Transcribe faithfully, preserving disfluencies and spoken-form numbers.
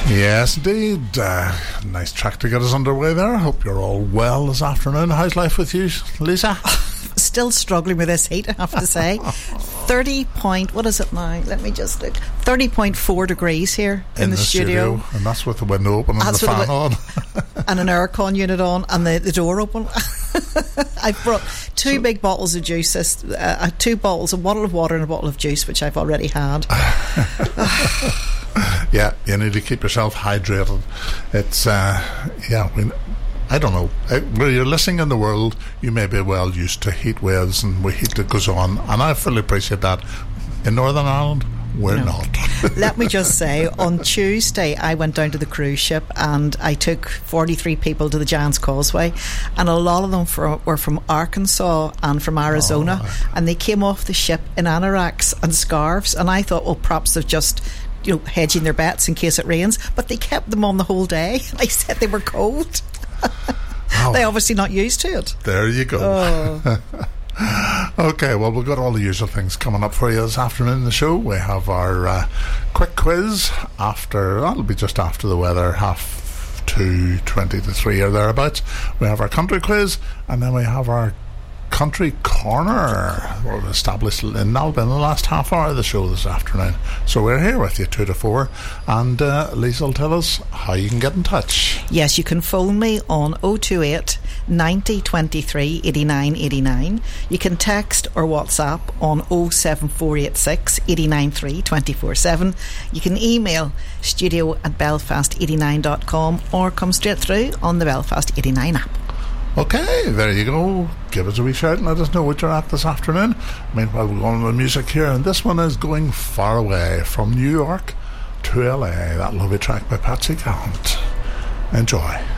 Yes, indeed. Uh, nice track to get us underway there. Hope you're all well this afternoon. How's life with you, Lisa? Still struggling with this heat, I have to say. thirty point, what is it now? Let me just look. thirty point four degrees here in, in the, the studio. studio. And that's with the window open and that's the fan on. And an aircon unit on and the, the door open. I've brought two so, big bottles of juice, this, uh, two bottles, a bottle of water and a bottle of juice, which I've already had. Yeah, you need to keep yourself hydrated. It's, uh, yeah, we, I don't know. Where you're listening in the world, you may be well used to heat waves and heat that goes on, and I fully appreciate that. In Northern Ireland, we're no. not. Let me just say, on Tuesday I went down to the cruise ship and I took forty-three people to the Giant's Causeway, and a lot of them for, were from Arkansas and from Arizona, oh. and they came off the ship in anoraks and scarves, and I thought, well, perhaps they've just, you know, hedging their bets in case it rains, but they kept them on the whole day. I said they were cold. Oh, they're obviously not used to it. There you go. Oh. Okay, well, we've got all the usual things coming up for you this afternoon in the show. We have our uh, quick quiz after, that'll be just after the weather, half two, twenty to three or thereabouts. We have our country quiz, and then we have our country corner. We're established, and that'll be in the last half hour of the show this afternoon. So we're here with you two to four, and uh, Lisa will tell us how you can get in touch. Yes, you can phone me on oh two eight, ninety, twenty-three, eighty-nine, eighty-nine. You can text or WhatsApp on oh seven four eight six, eighty-nine three, twenty-four seven. You can email studio at belfast eighty-nine dot com or come straight through on the Belfast eighty-nine app. Okay, there you go. Give us a wee shout and let us know what you're at this afternoon. Meanwhile, we're going to the music here, and this one is Going Far Away from New York to L A. That lovely track by Patsy Gallant. Enjoy.